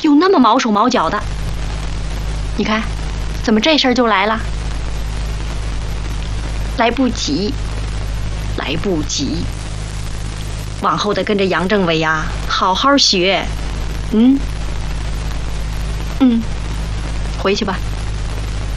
又那么毛手毛脚的。你看，怎么这事儿就来了？来不及，来不及。往后得跟着杨政委呀，好好学。回去吧。